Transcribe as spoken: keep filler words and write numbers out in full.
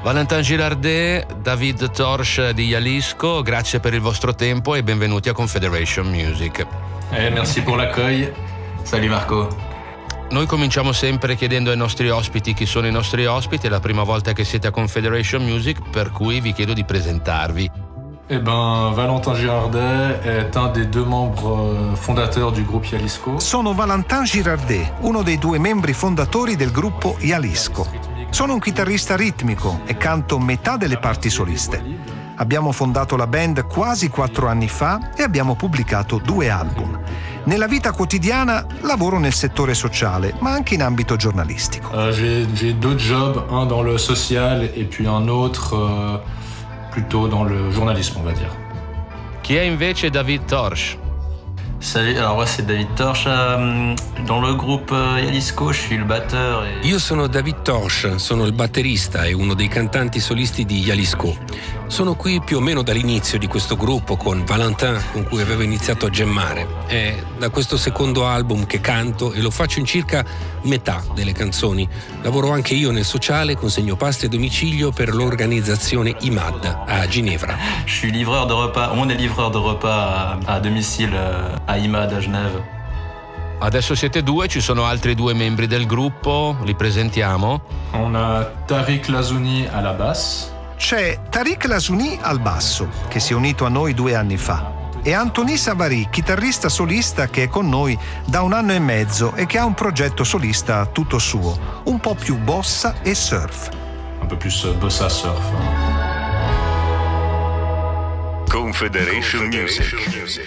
Valentin Girardet, David Torch di Jalisco, grazie per il vostro tempo e benvenuti a Confederation Music. Eh, merci pour l'accueil. Salut Marco. Noi cominciamo sempre chiedendo ai nostri ospiti chi sono i nostri ospiti, è la prima volta che siete a Confederation Music, per cui vi chiedo di presentarvi. Eh ben, Valentin Girardet est un des deux membres fondateurs du groupe Jalisco. Sono Valentin Girardet, uno dei due membri fondatori del gruppo Jalisco. Sono un chitarrista ritmico e canto metà delle parti soliste. Abbiamo fondato la band quasi quattro anni fa e abbiamo pubblicato due album. Nella vita quotidiana lavoro nel settore sociale, ma anche in ambito giornalistico. Uh, j'ai, j'ai deux jobs, un dans le social et puis un autre uh, plutôt dans le journalisme, on va dire. Chi è invece David Torch? Salut, alors moi c'est David Torch. Dans le groupe Jalisco, je suis le batteur. Et... Io sono David Torch, sono il batterista e uno dei cantanti solisti di Jalisco. Sono qui più o meno dall'inizio di questo gruppo con Valentin, con cui avevo iniziato a gemmare. È da questo secondo album che canto e lo faccio in circa metà delle canzoni. Lavoro anche io nel sociale, consegno pasti a domicilio per l'organizzazione I M A D a Ginevra. Je suis livreur de repas, on est livreur de repas à, à domicile à I M A D a Genève. Adesso siete due, ci sono altri due membri del gruppo, li presentiamo. On a Tariq Lazouni alla basse. C'è Tariq Lazouni al basso, che si è unito a noi due anni fa, e Anthony Savary, chitarrista solista che è con noi da un anno e mezzo e che ha un progetto solista tutto suo, un po' più bossa e surf. Un po' più bossa surf. Confederation Music.